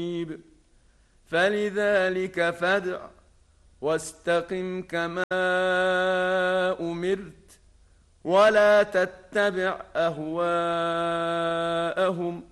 فلذلك فادع واستقم كما أمرت ولا تتبع أهواءهم